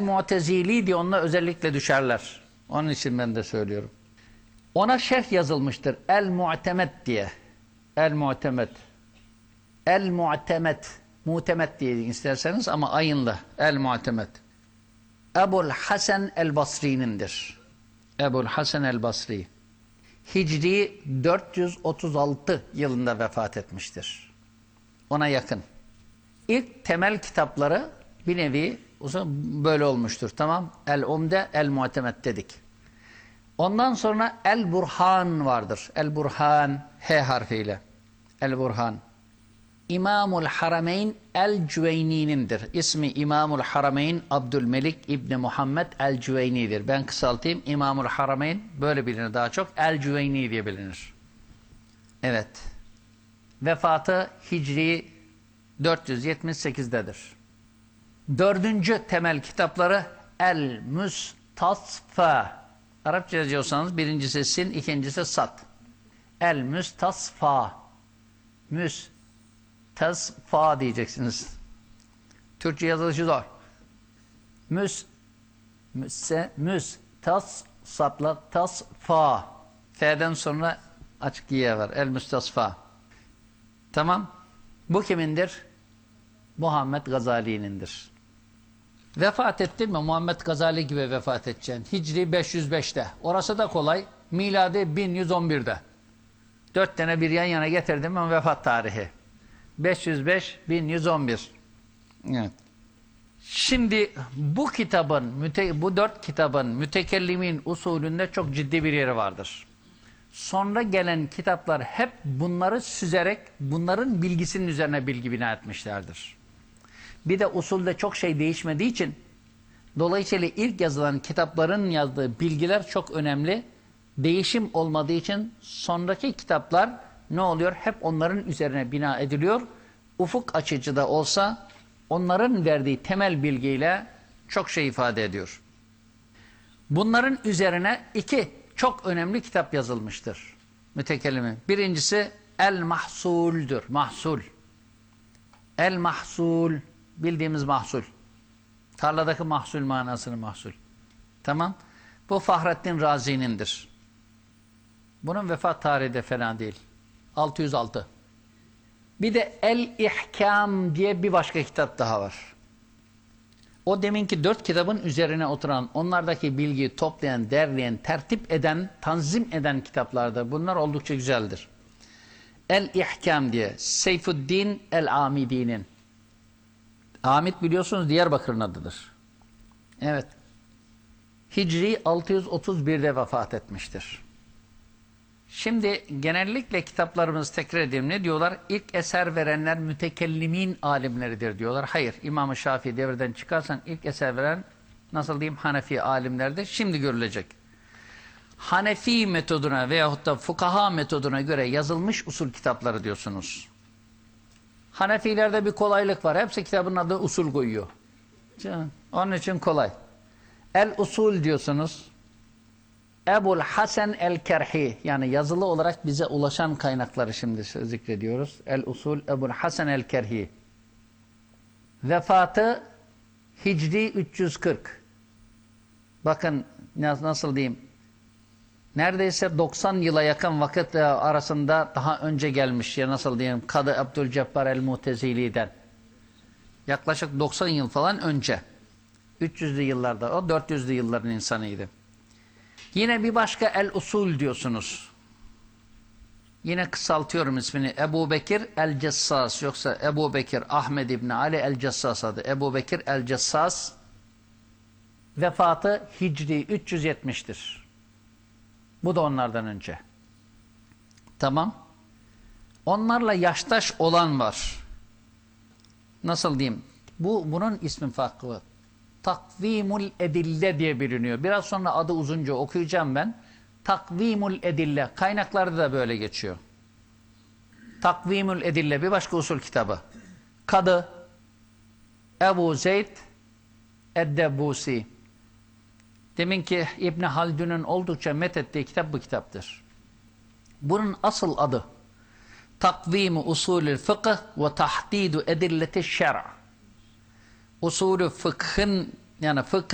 El-Mu'tezili diye onunla özellikle düşerler. Onun için ben de söylüyorum. Ona şerh yazılmıştır. El-Mu'temet diye. El-Mu'temet. El-Mu'temet. Mu'temet diye isterseniz ama ayınla. El-Mu'temet. Ebul Hasan el-Basri'nindir. Ebul Hasan el-Basri. Hicri 436 yılında vefat etmiştir. Ona yakın. İlk temel kitapları bir nevi böyle olmuştur. Tamam. El-Umde, El-Mu'temet dedik. Ondan sonra El-Burhan vardır. El-Burhan, H harfiyle. El-Burhan. İmamul Harameyn El-Cüveyni'nindir. İsmi İmamul Harameyn Abdülmelik İbni Muhammed El-Cüveyni'dir. Ben kısaltayım. İmamul Harameyn böyle bilinir daha çok. El-Cüveyni diye bilinir. Evet. Vefatı Hicri 478'dedir. Dördüncü temel kitapları El-Müstasfa. Arapça yazıyorsanız birincisi sin, ikincisi sat. El-Müstasfa. Müstasfa diyeceksiniz. Türkçe yazılışı zor. Müstasfa'la tasfa. F'den sonra açık Y var. El-Müstasfa. Tamam. Bu kimindir? Muhammed Gazali'nindir. Vefat etti mi Muhammed Gazali gibi vefat edeceksin. Hicri 505'te. Orası da kolay. Miladi 1111'de. 4 tane bir yan yana getirdim ama vefat tarihi. 505-1111. Evet. Şimdi bu kitabın, bu 4 kitabın mütekellimin usulünde çok ciddi bir yeri vardır. Sonra gelen kitaplar hep bunları süzerek bunların bilgisinin üzerine bilgi bina etmişlerdir. Bir de usulde çok şey değişmediği için dolayısıyla ilk yazılan kitapların yazdığı bilgiler çok önemli. Değişim olmadığı için sonraki kitaplar ne oluyor? Hep onların üzerine bina ediliyor. Ufuk açıcı da olsa onların verdiği temel bilgiyle çok şey ifade ediyor. Bunların üzerine 2 çok önemli kitap yazılmıştır. Mütekellimi. Birincisi El-Mahsul'dür. Mahsul. El-Mahsul. Bildiğimiz mahsul. Tarladaki mahsul manasını mahsul. Tamam. Bu Fahrettin Razi'nindir. Bunun vefat tarihi de fena değil. 606. Bir de El-İhkam diye bir başka kitap daha var. O deminki 4 kitabın üzerine oturan, onlardaki bilgiyi toplayan, derleyen, tertip eden, tanzim eden kitaplardır. Bunlar oldukça güzeldir. El-İhkam diye. Seyfuddin El-Amidi'nin. Amid biliyorsunuz Diyarbakır'ın adıdır. Evet. Hicri 631'de vefat etmiştir. Şimdi genellikle kitaplarımızı tekrar edeyim. Ne diyorlar? İlk eser verenler mütekellimin alimleridir diyorlar. Hayır. İmam-ı Şafii devreden çıkarsan ilk eser veren nasıl diyeyim Hanefi alimlerdir. Şimdi görülecek. Hanefi metoduna veyahut da fukaha metoduna göre yazılmış usul kitapları diyorsunuz. Hanefilerde bir kolaylık var. Hepsi kitabın adı usul koyuyor. Onun için kolay. El-Usul diyorsunuz. Ebul Hasan el-Kerhi, yani yazılı olarak bize ulaşan kaynakları şimdi zikrediyoruz. El-Usul Ebul Hasan el-Kerhi. Vefatı Hicri 340. Bakın nasıl diyeyim. Neredeyse 90 yıla yakın vakit arasında daha önce gelmiş ya nasıl diyeyim Kadı Abdülcebbar el-Mu'tezili'den. Yaklaşık 90 yıl falan önce. 300'lü yıllarda o 400'lü yılların insanıydı. Yine bir başka El-Usul diyorsunuz. Yine kısaltıyorum ismini. Ebu Bekir el-Cessas, yoksa Ebu Bekir Ahmed İbni Ali el-Cessas adı. Ebu Bekir el-Cessas, vefatı Hicri 370'tir. Bu da onlardan önce. Tamam. Onlarla yaştaş olan var. Nasıl diyeyim? Bunun ismi farklı. Takvimul Edille diye biliniyor. Biraz sonra adı uzunca okuyacağım ben. Takvimul Edille. Kaynaklarda da böyle geçiyor. Takvimul Edille bir başka usul kitabı. Kadı Ebu Zeyd Eddebbusi. Deminki İbn Haldun'un oldukça methettiği kitap bu kitaptır. Bunun asıl adı Takvim-i Usulü Fıkıh ve Tahdidu Edilleti Şer'a. Usulü fıkhın, yani fıkıh